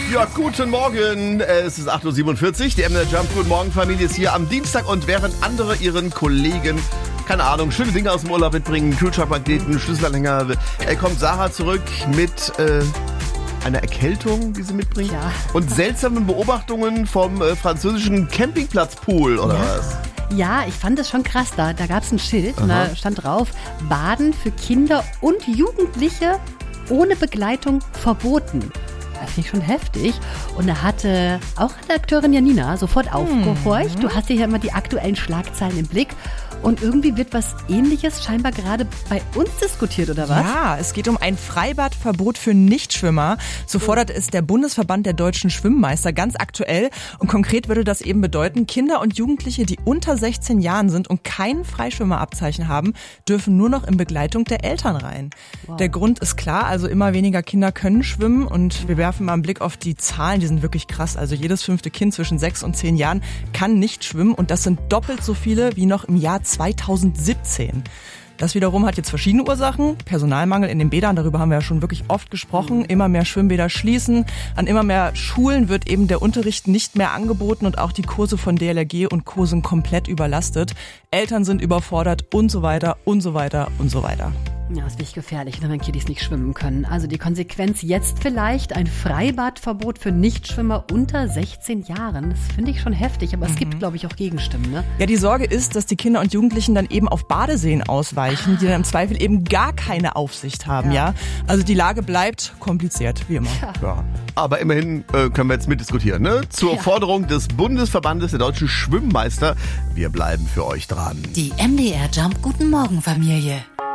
Ja, guten Morgen. Es ist 8.47 Uhr. Die MDR Jump Guten Morgen Familie ist hier am Dienstag und während andere ihren Kollegen, keine Ahnung, schöne Dinge aus dem Urlaub mitbringen, Kühlschrankmagneten, Schlüsselanhänger, kommt Sarah zurück mit einer Erkältung, die sie mitbringt. Ja. Und seltsamen Beobachtungen vom französischen Campingplatzpool, oder was? Ja, ich fand das schon krass. Da gab es ein Schild und da stand drauf, Baden für Kinder und Jugendliche ohne Begleitung verboten. Das finde ich schon heftig. Und da hatte auch Redakteurin Janina sofort aufgehorcht. Du hast ja immer die aktuellen Schlagzeilen im Blick. Und irgendwie wird was Ähnliches scheinbar gerade bei uns diskutiert, oder was? Ja, es geht um ein Freibadverbot für Nichtschwimmer. So fordert es der Bundesverband der deutschen Schwimmmeister ganz aktuell. Und konkret würde das eben bedeuten, Kinder und Jugendliche, die unter 16 Jahren sind und kein Freischwimmerabzeichen haben, dürfen nur noch in Begleitung der Eltern rein. Wow. Der Grund ist klar, also immer weniger Kinder können schwimmen. Und wir werfen mal einen Blick auf die Zahlen, die sind wirklich krass. Also jedes 5. Kind zwischen 6 und 10 Jahren kann nicht schwimmen. Und das sind doppelt so viele wie noch im Jahr 2017. Das wiederum hat jetzt verschiedene Ursachen. Personalmangel in den Bädern, darüber haben wir ja schon wirklich oft gesprochen. Immer mehr Schwimmbäder schließen. An immer mehr Schulen wird eben der Unterricht nicht mehr angeboten und auch die Kurse von DLRG und Co. sind komplett überlastet. Eltern sind überfordert und so weiter und so weiter und so weiter. Ja, das ist wirklich gefährlich, wenn Kiddies nicht schwimmen können. Also die Konsequenz jetzt vielleicht ein Freibadverbot für Nichtschwimmer unter 16 Jahren. Das finde ich schon heftig, aber es gibt, glaube ich, auch Gegenstimmen, ne? Ja, die Sorge ist, dass die Kinder und Jugendlichen dann eben auf Badeseen ausweichen, die dann im Zweifel eben gar keine Aufsicht haben, ja? Also die Lage bleibt kompliziert, wie immer. Ja. Aber immerhin können wir jetzt mitdiskutieren, ne? Zur Forderung des Bundesverbandes der deutschen Schwimmmeister. Wir bleiben für euch dran. Die MDR Jump Guten Morgen Familie.